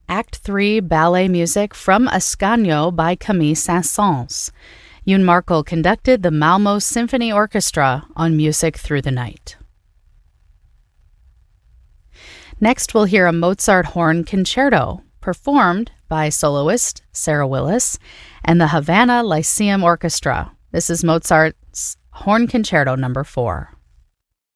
Act 3 ballet music from Ascanio by Camille Saint-Saëns. Yoon Markel conducted the Malmo Symphony Orchestra on Music Through the Night. Next, we'll hear a Mozart horn concerto, performed by soloist Sarah Willis and the Havana Lyceum Orchestra. This is Mozart's Horn Concerto No. 4.